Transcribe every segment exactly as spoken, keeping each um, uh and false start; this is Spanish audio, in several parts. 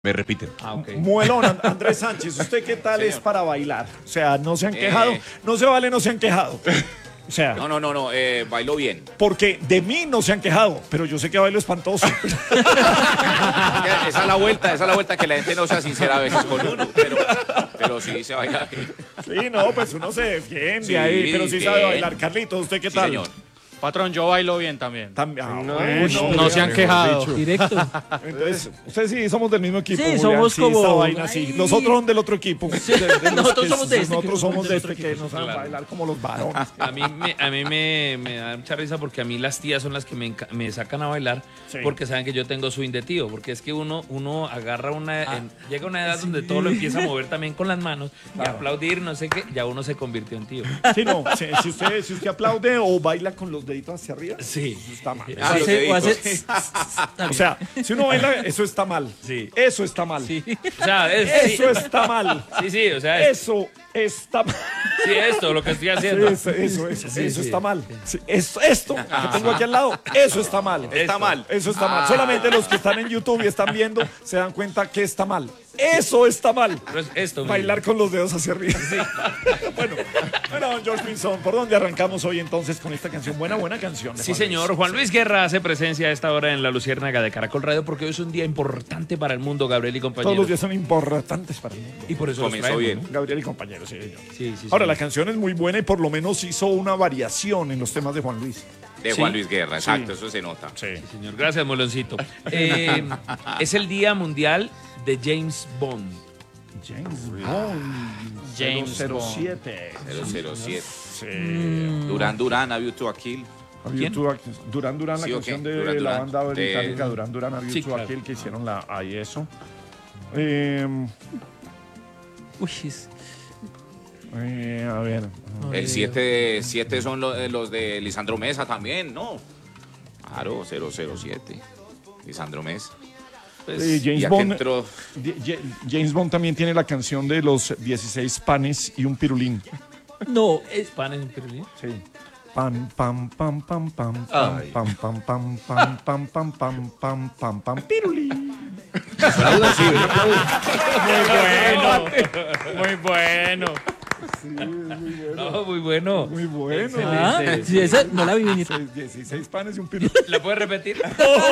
Me repiten. Ah, ok. Muelón, And- Andrés Sánchez, ¿usted qué tal Señor. es para bailar? O sea, no se han Eh. quejado, no se vale, no se han quejado. O sea, No, no, no, no, eh, bailó bien. porque de mí no se han quejado, pero yo sé que bailo espantoso. Esa es la vuelta, esa es la vuelta que la gente no sea sincera a veces con uno, pero, pero sí se baila bien. Sí, no, pues uno se defiende Sí, ahí, pero sí sabe bien. bailar. Carlitos, ¿usted qué Sí, tal? señor. Patrón, yo bailo bien también. También, ah, No, bueno, No se han mejor quejado. dicho. Directo. entonces, ustedes sí somos del mismo equipo. Sí, Julián, somos sí, como- esta vaina, sí. Ay. Los otros son del otro equipo. De- de los Nosotros que- somos de este, Nosotros que somos somos de del este otro que equipo. no saben Claro. bailar como los varones. A mí, me, a mí me, me da mucha risa porque a mí las tías son las que me, enca- me sacan a bailar Sí. porque saben que yo tengo swing de tío. Porque es que uno, uno agarra una. en- llega a una edad donde todo lo empieza a mover también con las manos y aplaudir, no sé qué, ya uno se convirtió en tío. Sí, no, si, si usted, si usted aplaude o baila con los deditos hacia arriba, Sí. eso está mal. Ah, O los hace- o hace- deditos. O sea, si uno baila, eso está mal. Sí. Eso está mal. O sea, es, Eso está mal. sí, sí, o sea, es, Eso está mal. sí, esto, lo que estoy Sí, haciendo. eso, eso, eso, Sí, eso sí. está mal. Sí, esto, esto que tengo aquí al lado, eso está mal. Está mal. Eso está mal. Solamente los que están en YouTube y están viendo se dan cuenta que está mal. Eso está mal. Pero es esto. mismo. Bailar con los dedos hacia arriba. bueno, bueno, don George Pinzón, ¿por dónde arrancamos hoy entonces con esta canción? Buena, buena canción. de Sí, Juan Luis. señor. Juan Luis Guerra hace presencia a esta hora en la Luciérnaga de Caracol Radio porque hoy es un día importante para el mundo, Gabriel y Todos compañeros. los días son importantes para el mundo. Y por eso los Comenzó traemos, bien. ¿no? Gabriel y compañeros, sí, señor. Sí, sí, Ahora, sí. la canción es muy buena y por lo menos hizo una variación en los temas de Juan Luis. De Sí. Juan Luis Guerra, exacto, Sí. eso se nota. Sí. Señor, gracias, Moloncito. Eh, es el Día Mundial de James Bond. James Bond. James cero Bond. siete. cero cero siete. Sí. Durán Durán, Have You to a Kill. ¿Quién? Durán Durán, la Sí, ¿o canción qué? de Durán la Durán. banda De- británica Durán Durán, Have You Sí, to claro. Aquel, que hicieron la ahí eso. Eh, Uy, es- eh, a ver. El siete siete son lo- eh, los de Lisandro Mesa también, ¿no? Claro, cero cero siete. Lisandro Mesa. Pues, Eh, James Ya que Bond. entró. Di- Ja- James Bond también tiene la canción de los dieciséis panes y un pirulín. No, es, pan en Pirulín. Sí. Pam, pam, pam, pam, pam, pam, Ay. pam, pam, pam, pam, pam, pam, pam, pam, pam, pam, pirulín. Muy bueno. No, muy bueno. Muy bueno. ah, sí, esa no la vi venir. Seis- dieciséis panes y un pirulín. ¿La puedes repetir?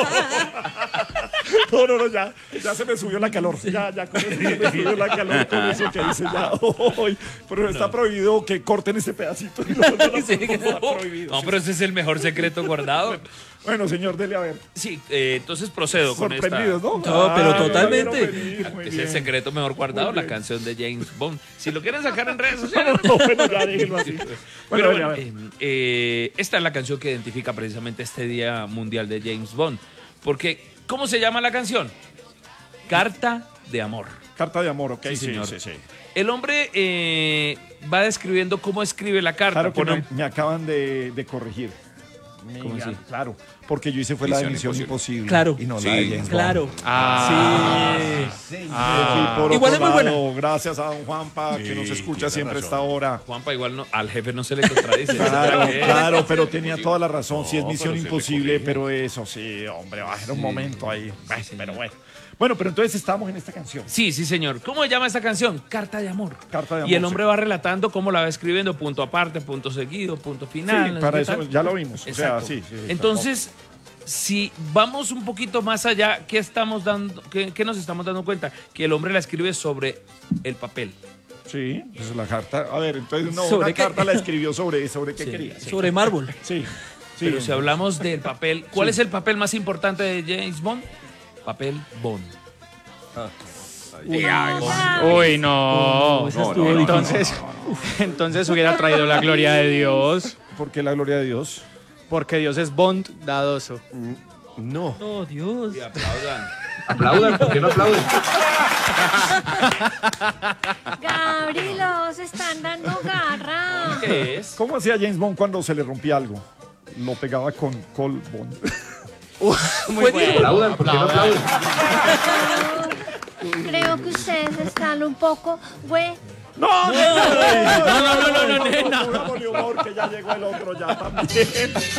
No, no, no, ya, ya se me subió la calor. Ya, ya, con eso se me subió la calor con eso que dice ya. Hoy, pero está prohibido que corten este pedacito. No, no, no, Sí. está prohibido. No, pero ese es el mejor secreto guardado. Bueno, señor, dele a ver. Sí, eh, entonces procedo con esta. Sorprendidos, ¿no? No, pero Ah, lo totalmente. vieron venir, muy Es el bien. secreto mejor guardado, Muy la bien. canción de James Bond. Si lo quieren sacar en redes sociales. No, bueno, ya déjenlo así. Bueno, Pero dele a bueno, ver. eh, eh, esta es la canción que identifica precisamente este Día Mundial de James Bond. Porque, ¿cómo se llama la canción? Carta de amor. Carta de amor, ok. Sí, Sí, señor. sí, sí. El hombre eh, va describiendo cómo escribe la carta. Claro que Pone- me, me acaban de, de corregir. ¿Cómo Mira, así? Claro, porque yo hice fue la de Misión Misión Imposible. Imposible. Claro. Y no Sí, la de James Bond. Claro. Ah. Sí. Ah, por Igual otro es muy buena. lado, gracias a don Juanpa, que nos escucha siempre a esta hora. Juanpa igual no, al jefe no se le contradice. Claro, ¿Qué? claro, pero tenía toda la razón. Sí, es No, Misión pero se le Imposible, corrige. pero eso sí, hombre, va a ser un momento ahí. Ay, pero bueno. Bueno, pero entonces estamos en esta canción. Sí, sí, señor. ¿Cómo se llama esta canción? Carta de amor. Carta de Y el amor, hombre sí. va relatando cómo la va escribiendo, punto aparte, punto seguido, punto final. Sí, no sé para qué eso tal. ya lo vimos. O sea, Exacto. sí, sí, Entonces, si vamos un poquito más allá, ¿qué estamos dando, qué, qué nos estamos dando cuenta? Que el hombre la escribe sobre el papel. Sí, esa es la carta. A ver, entonces no, ¿Sobre una qué? carta la escribió sobre, sobre qué Sí. quería. Sí, Sobre mármol. sí. sí. Pero si hablamos del papel, ¿cuál es el papel más importante de James Bond? Papel Bond. Uy, no. esa no, estuvo no, no, difícil. Entonces, entonces hubiera traído la gloria de Dios, ¿Por qué la gloria de Dios? porque Dios es bondadoso. No. Oh, Dios. Y aplaudan. Aplaudan, ¿por qué no aplauden? Gabriel, se están dando garra. ¿Qué es? ¿Cómo hacía James Bond cuando se le rompía algo? Lo pegaba con Col Bond. Muy bueno. Aplaudan, ¿por qué no aplauden? Creo que ustedes están un poco, güey. No, no, no, no, no, no, no, no, no, no, no, no, no, que ya llegó el otro ya también.